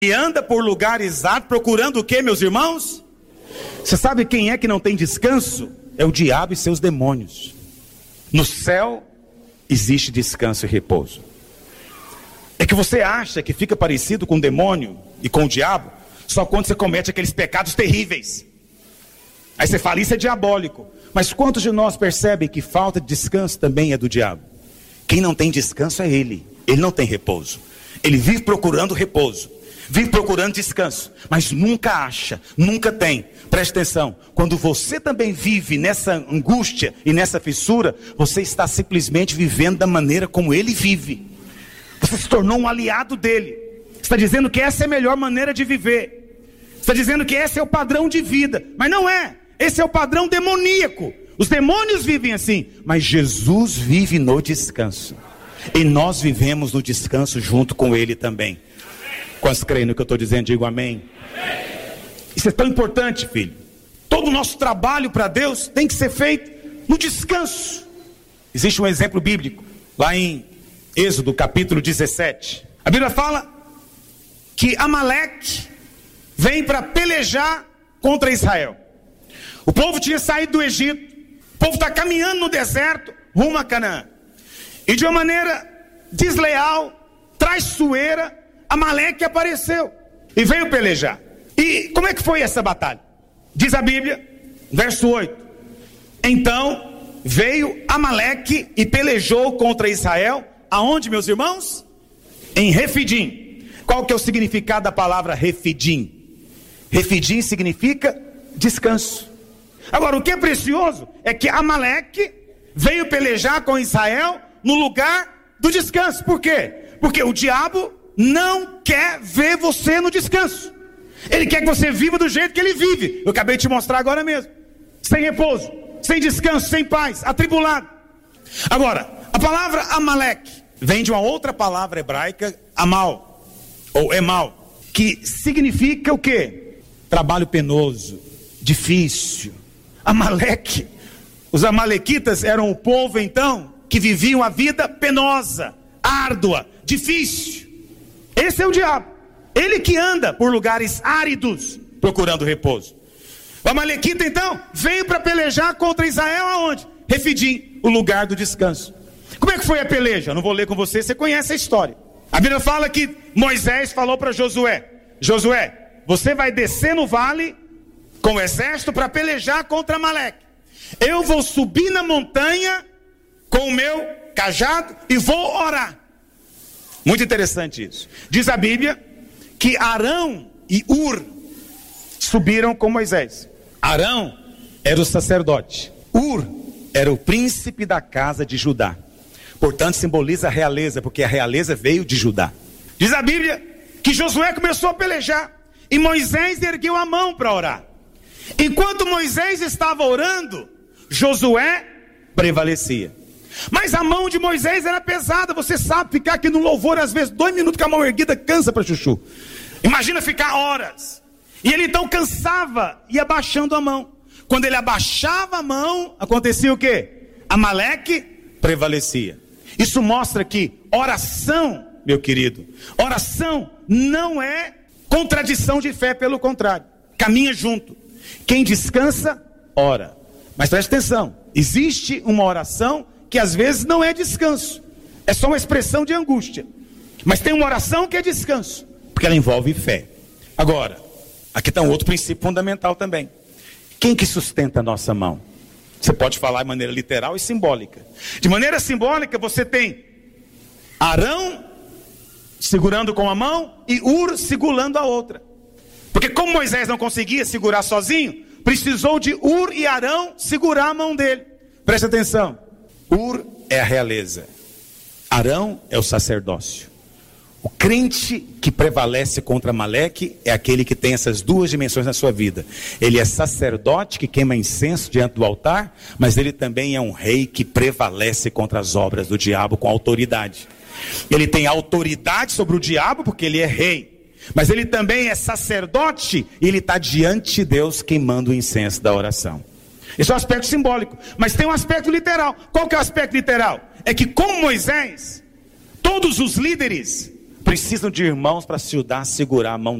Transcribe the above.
E anda por lugares áridos procurando o que, meus irmãos? Você sabe quem é que não tem descanso? É o diabo e seus demônios. No céu existe descanso e repouso. É que você acha que fica parecido com o demônio e com o diabo só quando você comete aqueles pecados terríveis. Aí você fala, isso é diabólico. Mas quantos de nós percebem que falta de descanso também é do diabo? Quem não tem descanso é ele. Ele não tem repouso. Ele vive procurando repouso, vive procurando descanso, mas nunca acha, nunca tem. Preste atenção, quando você também vive nessa angústia e nessa fissura, você está simplesmente vivendo da maneira como ele vive. Você se tornou um aliado dele. Está dizendo que essa é a melhor maneira de viver. Está dizendo que esse é o padrão de vida, mas não é. Esse é o padrão demoníaco. Os demônios vivem assim, mas Jesus vive no descanso. E nós vivemos no descanso junto com ele também. Quantos creem no que eu estou dizendo? Digo amém. Isso é tão importante, filho. Todo o nosso trabalho para Deus tem que ser feito no descanso. Existe um exemplo bíblico lá em Êxodo capítulo 17. A Bíblia fala que Amaleque vem para pelejar contra Israel. O povo tinha saído do Egito. O povo está caminhando no deserto rumo a Canaã. E de uma maneira desleal, traiçoeira, Amaleque apareceu e veio pelejar. E como é que foi essa batalha? Diz a Bíblia, verso 8. Então veio Amaleque e pelejou contra Israel. Aonde, meus irmãos? Em Refidim. Qual que é o significado da palavra Refidim? Refidim significa descanso. Agora, o que é precioso é que Amaleque veio pelejar com Israel no lugar do descanso. Por quê? Porque o diabo não quer ver você no descanso. Ele quer que você viva do jeito que ele vive. Eu acabei de te mostrar agora mesmo. Sem repouso, sem descanso, sem paz, atribulado. Agora, a palavra Amaleque vem de uma outra palavra hebraica, Amal, ou Emal, que significa o quê? Trabalho penoso, difícil. Amaleque. Os amalequitas eram o povo então que viviam a vida penosa, árdua, difícil. Esse é o diabo. Ele que anda por lugares áridos procurando repouso. O amalequita então veio para pelejar contra Israel aonde? Refidim, o lugar do descanso. Como é que foi a peleja? Eu não vou ler com você, você conhece a história. A Bíblia fala que Moisés falou para Josué: Josué, você vai descer no vale com o exército para pelejar contra Amaleque. Eu vou subir na montanha com o meu cajado e vou orar. Muito interessante isso. Diz a Bíblia que Arão e Ur subiram com Moisés. Arão era o sacerdote. Ur era o príncipe da casa de Judá. Portanto, simboliza a realeza, porque a realeza veio de Judá. Diz a Bíblia que Josué começou a pelejar e Moisés ergueu a mão para orar. Enquanto Moisés estava orando, Josué prevalecia. Mas a mão de Moisés era pesada. Você sabe, ficar aqui no louvor às vezes 2 minutos com a mão erguida cansa para chuchu. Imagina ficar horas. E ele então cansava e abaixando a mão. Quando ele abaixava a mão, acontecia o quê? Amaleque prevalecia. Isso mostra que oração, meu querido, oração não é contradição de fé, pelo contrário, caminha junto. Quem descansa, ora. Mas preste atenção, existe uma oração que às vezes não é descanso, é só uma expressão de angústia. Mas tem uma oração que é descanso, porque ela envolve fé. Agora, aqui está um outro princípio fundamental também. Quem que sustenta a nossa mão? Você pode falar de maneira literal e simbólica. De maneira simbólica, você tem Arão segurando com a mão e Ur segurando a outra. Porque como Moisés não conseguia segurar sozinho, precisou de Ur e Arão segurar a mão dele. Preste atenção. Ur é a realeza. Arão é o sacerdócio. O crente que prevalece contra Amaleque é aquele que tem essas duas dimensões na sua vida. Ele é sacerdote que queima incenso diante do altar, mas ele também é um rei que prevalece contra as obras do diabo com autoridade. Ele tem autoridade sobre o diabo porque ele é rei, mas ele também é sacerdote e ele está diante de Deus queimando o incenso da oração. Esse é um aspecto simbólico, mas tem um aspecto literal. Qual que é o aspecto literal? É que com Moisés, todos os líderes precisam de irmãos para ajudar a segurar a mão